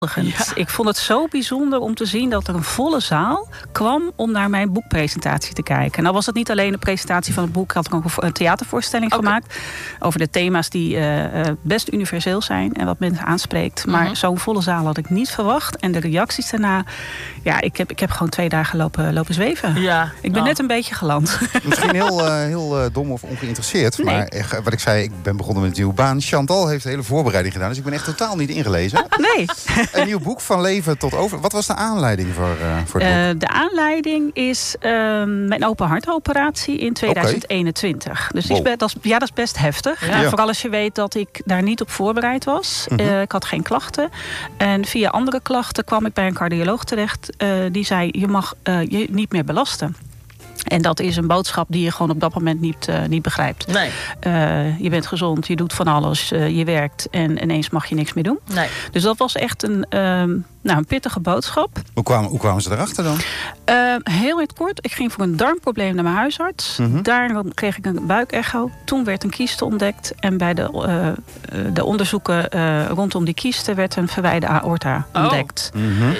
Ik vond het zo bijzonder om te zien dat er een volle zaal kwam om naar mijn boekpresentatie te kijken. Nou was het niet alleen de presentatie van het boek. Ik had ook een theatervoorstelling gemaakt over de thema's die best universeel zijn en wat mensen aanspreekt. Maar zo'n volle zaal had ik niet verwacht. En de reacties daarna, ik heb gewoon 2 dagen lopen zweven. Ja. Ik ben net een beetje geland. Misschien heel dom of ongeïnteresseerd. Nee. Maar wat ik zei, ik ben begonnen met een nieuwe baan. Chantal heeft de hele voorbereiding gedaan. Dus ik ben echt totaal niet ingelezen. Nee. Een nieuw boek, Van leven tot over. Wat was de aanleiding voor het boek? De aanleiding is mijn open hartoperatie in 2021. Dus dat is best heftig. Ja. Vooral als je weet dat ik daar niet op voorbereid was. Ik had geen klachten. En via andere klachten kwam ik bij een cardioloog terecht. Die zei, je mag je niet meer belasten. En dat is een boodschap die je gewoon op dat moment niet begrijpt. Nee. Je bent gezond, je doet van alles, je werkt en ineens mag je niks meer doen. Nee. Dus dat was echt een pittige boodschap. Hoe kwamen ze erachter dan? Heel in het kort, ik ging voor een darmprobleem naar mijn huisarts. Daar kreeg ik een buikecho. Toen werd een kieste ontdekt. En bij de onderzoeken rondom die kieste werd een verwijde aorta ontdekt.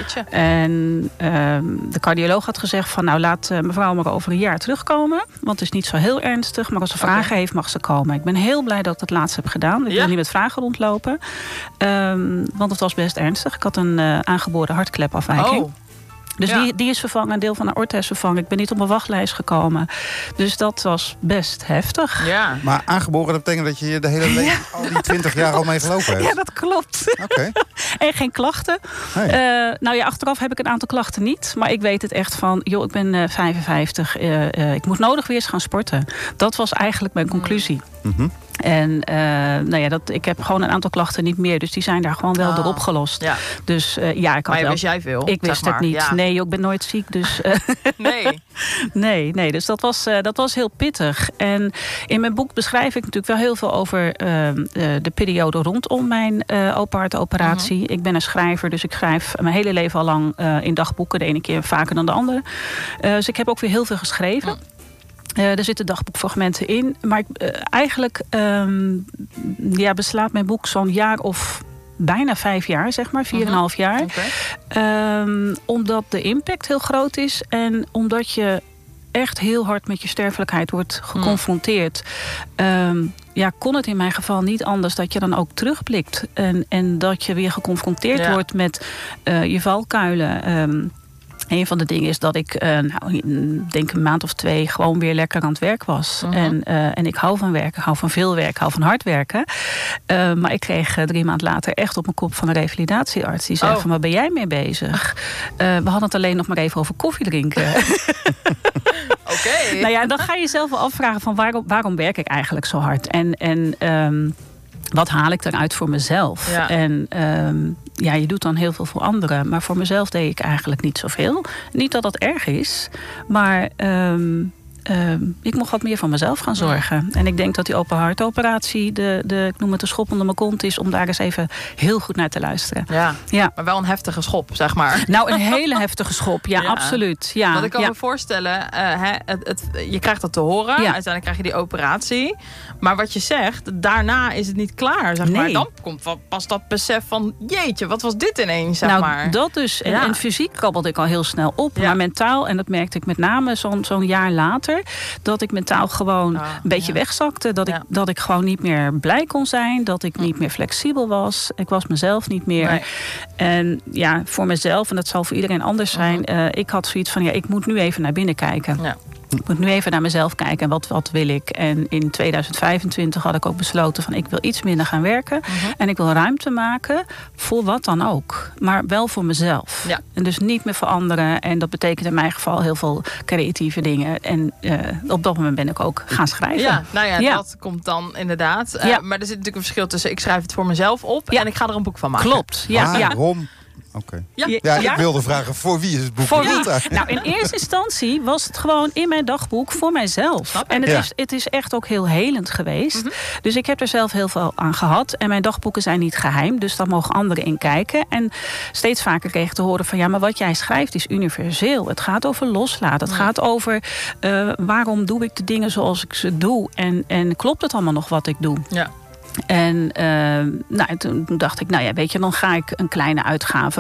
En de cardioloog had gezegd van laat mevrouw maar over een jaar terugkomen. Want het is niet zo heel ernstig. Maar als ze vragen heeft, mag ze komen. Ik ben heel blij dat ik het laatst heb gedaan. Ik wil niet met vragen rondlopen. Want het was best ernstig. Ik had een aangeboren hartklepafwijking. Dus die is vervangen, een deel van de aorta is vervangen. Ik ben niet op mijn wachtlijst gekomen. Dus dat was best heftig. Ja. Maar aangeboren, dat betekent dat je de hele leven, al die 20 jaar al mee gelopen hebt? Ja, dat klopt. Oké. En geen klachten. Hey. Achteraf heb ik een aantal klachten niet. Maar ik weet het echt van, ik ben 55. Ik moet nodig weer eens gaan sporten. Dat was eigenlijk mijn conclusie. En ik heb gewoon een aantal klachten niet meer. Dus die zijn daar gewoon wel door opgelost. Ja. Dus maar wist jij veel? Ik wist het niet. Ja. Nee, ik ben nooit ziek. Dus nee. Dus dat was heel pittig. En in mijn boek beschrijf ik natuurlijk wel heel veel over de periode rondom mijn open hartoperatie. Ik ben een schrijver, dus ik schrijf mijn hele leven al lang in dagboeken. De ene keer vaker dan de andere. Dus ik heb ook weer heel veel geschreven. Er zitten dagboekfragmenten in. Maar eigenlijk beslaat mijn boek zo'n jaar of bijna 5 jaar, zeg maar. 4,5 jaar. Omdat de impact heel groot is. En omdat je echt heel hard met je sterfelijkheid wordt geconfronteerd. Kon het in mijn geval niet anders dat je dan ook terugblikt. En dat je weer geconfronteerd wordt met je valkuilen. Een van de dingen is dat ik denk een maand of 2 gewoon weer lekker aan het werk was. En ik hou van werken, hou van veel werken, hou van hard werken. Maar ik kreeg 3 maanden later echt op mijn kop van een revalidatiearts. Die zei van, waar ben jij mee bezig? We hadden het alleen nog maar even over koffie drinken. Oké. Dan ga je jezelf wel afvragen van waarom werk ik eigenlijk zo hard? En wat haal ik eruit voor mezelf? Ja. En je doet dan heel veel voor anderen. Maar voor mezelf deed ik eigenlijk niet zoveel. Niet dat dat erg is. Maar ik mocht wat meer voor mezelf gaan zorgen. En ik denk dat die open hartoperatie, ik noem het de schop onder mijn kont is, om daar eens even heel goed naar te luisteren. Ja. Maar wel een heftige schop, zeg maar. Nou, een hele heftige schop. Ja, absoluut. Ja. Want ik kan me voorstellen, je krijgt dat te horen. Uiteindelijk krijg je die operatie. Maar wat je zegt, daarna is het niet klaar, zeg maar. Dan komt pas dat besef van, jeetje, wat was dit ineens, zeg maar. Dat dus. En fysiek krabbelde ik al heel snel op. Maar mentaal, en dat merkte ik met name zo'n jaar later, dat ik mentaal gewoon een beetje wegzakte. Dat ik gewoon niet meer blij kon zijn. Dat ik niet meer flexibel was. Ik was mezelf niet meer. Nee. En voor mezelf, en dat zal voor iedereen anders zijn. Ik had zoiets van, ik moet nu even naar binnen kijken. Ja. Ik moet nu even naar mezelf kijken. Wat wil ik? En in 2025 had ik ook besloten van, ik wil iets minder gaan werken. En ik wil ruimte maken voor wat dan ook. Maar wel voor mezelf. Ja. En dus niet meer voor anderen. En dat betekent in mijn geval heel veel creatieve dingen. En op dat moment ben ik ook gaan schrijven. Dat komt dan inderdaad. Maar er zit natuurlijk een verschil tussen, ik schrijf het voor mezelf op en ik ga er een boek van maken. Klopt. Waarom? Oké. Ik wilde vragen, voor wie is het boek? Voor wie? Nou, in eerste instantie was het gewoon in mijn dagboek voor mijzelf. En het is echt ook heel helend geweest. Dus ik heb er zelf heel veel aan gehad. En mijn dagboeken zijn niet geheim, dus daar mogen anderen in kijken. En steeds vaker kreeg ik te horen van, maar wat jij schrijft is universeel. Het gaat over loslaten. Het gaat over waarom doe ik de dingen zoals ik ze doe. En klopt het allemaal nog wat ik doe? Ja. En toen dacht ik, nou ja, weet je, dan ga ik een kleine uitgave